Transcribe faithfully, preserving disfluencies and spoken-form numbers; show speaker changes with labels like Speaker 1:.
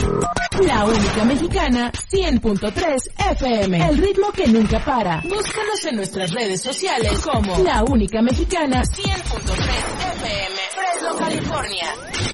Speaker 1: La única mexicana, cien punto tres F M. El ritmo que nunca para. Búscanos en nuestras redes sociales como La Única Mexicana, cien punto tres F M. Fresno, California.